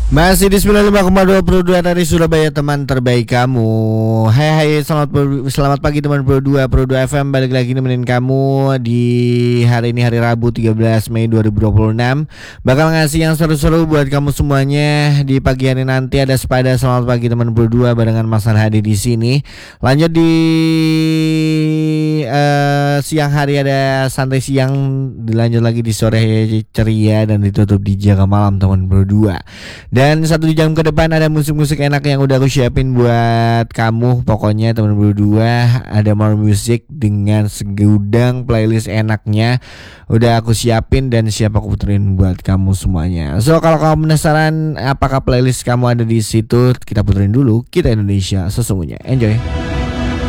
Masih di 95,2 Pro 2 dari Surabaya, teman terbaik kamu. Hai selamat pagi teman Pro 2 FM. Balik lagi nemenin kamu di hari ini, hari Rabu 13 Mei 2026. Bakal ngasih yang seru-seru buat kamu semuanya. Di pagi hari nanti ada Sepada. Selamat pagi teman Pro 2 barengan Mas Hadi di sini. Lanjut di siang hari ada Santai Siang. Dilanjut lagi di sore ceria dan ditutup di Jaga Malam teman Pro 2. Dan 1 jam ke depan ada musik-musik enak yang udah aku siapin buat kamu. Pokoknya teman berdua ada more music dengan segudang playlist enaknya udah aku siapin dan siap aku puterin buat kamu semuanya. So kalau kamu penasaran apakah playlist kamu ada di situ, kita puterin dulu Kita Indonesia Sesungguhnya. Enjoy.